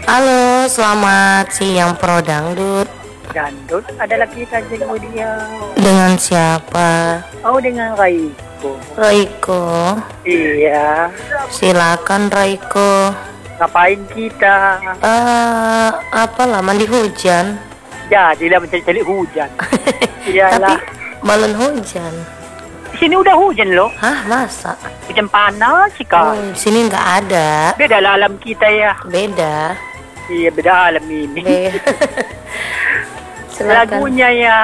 Halo, selamat siang Pro Dangdut. Dangdut adalah kita kemudian. Dengan siapa? Oh, dengan Raiko. Raiko. Iya. Silakan Raiko. Ngapain kita? Apalah mandi hujan. Jadilah mencari-cari hujan. Iyalah. Tapi balon hujan. Di sini udah hujan loh. Hah, masa? Hujan panas sih kak. Di sini nggak ada. Beda lah alam kita ya. Beda. Iya, beda alam ini. Silakan. Lagunya ya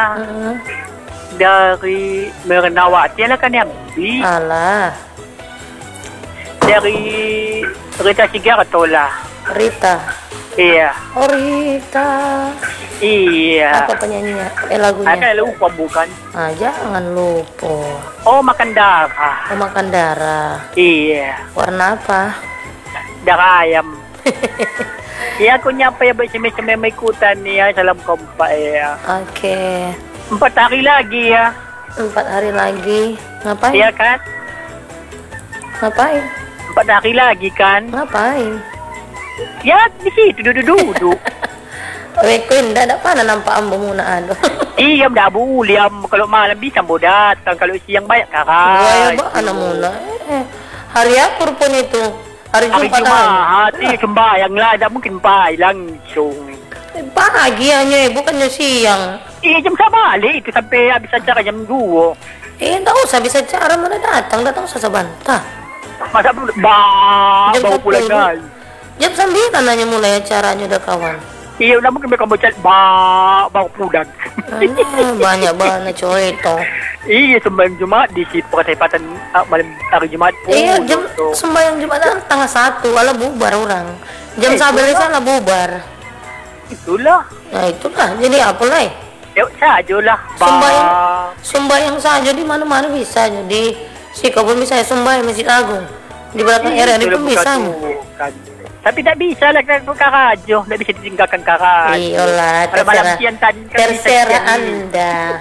dari Mernawati lah kan ya. Alah. Dari Rita Sigarto lah. Rita. Iya. Oh, Rita. Iya. Apa penyanyinya? Lagunya. Ada lupa bukan? Jangan lupa. Oh, makan darah. Oh, makan darah. Iya. Warna apa? Darah ayam. Iya, aku nyapa ya bersama-sama may ikutan ya. Salam kompak ya. Oke. 4 hari lagi ya. 4 hari lagi. Ngapain? Iya kan? Ngapain? 4 hari lagi kan? Ngapain? Ya, di situ duduk-duduk. Weko indah ada mana nampak ambo muna ado. Iya, dah boleh. Kalau malam bisa mau datang. Kalau siang banyak Wah, kakak. ba ana muna. Hari apa pun itu? Hari Hari Jumat. Jumat. Iya, sembahyang lah. Tak mungkin baik langsung. Pagi hanya, bukannya siang. Iya, jam balik itu sampai habis acara jam 2. Tak usah bisa cara mana datang usah sebantah. Masa belum? Jam Bawa pulang 10. kan. Jam 9 hanya mulai acaranya udah kawan. Iya, udah mungkin mereka baca bawa pulang. Banyak coy itu. Iya, sembahyang Jumat di situ Pertepatan malam hari Jumat pun. Iya, jam sembahyang Jumat tanggal 1 ala bubar orang. Jam sabar sana bubar. Itulah. Nah, itulah. Jadi apa lah? Yuk sajalah. Sembahyang saja di mana-mana bisa. Jadi Siko pun bisa sembahyang Masjid Agung. Di belakang RRI pun bisa. Tapi tak bisa lah karajo, tak bisa ditinggalkan karajo. Iyalah, terserah Anda.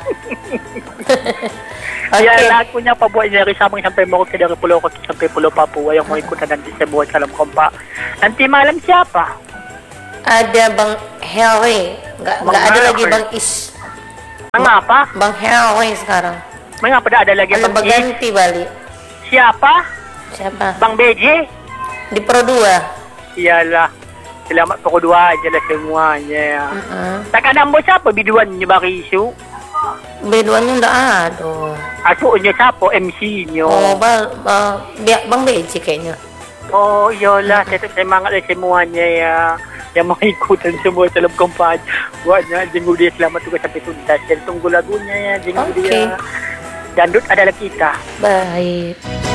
Ya, lagunya apa buat dari Sabang sampai Merauke, dari Pulau Rote sampai Pulau Papua yang mau ikutan nanti saya buat salam kompak. Nanti malam siapa? Ada Bang Harry, nggak ada lagi Bang Is. Mengapa? Bang Harry sekarang. Mengapa tidak ada lagi Bang Is? Berganti balik. Siapa? Bang BJ? Di Pro 2. Iyalah, selamat Pro 2 aja lah semuanya. Tak ada ambo siapa biduannya Barisu? Biduannya nggak ada. Asuknya siapa MC-nya? Oh, Bang BJ kayaknya. Oh, iyalah, tetap semangat lah semuanya ya. Yang mau ikutan semua dalam kompak. Buatnya jenggu dia selamat juga sampai tuntas. Dan tunggu lagunya ya, jenggu dia. Dangdut adalah kita. Baik.